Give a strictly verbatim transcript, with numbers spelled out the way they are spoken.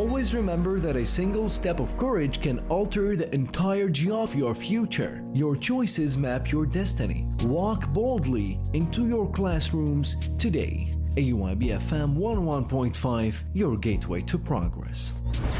Always remember that a single step of courage can alter the entirety of your future. Your choices map your destiny. Walk boldly into your classrooms today. A U I B F M one oh one point five, your gateway to progress.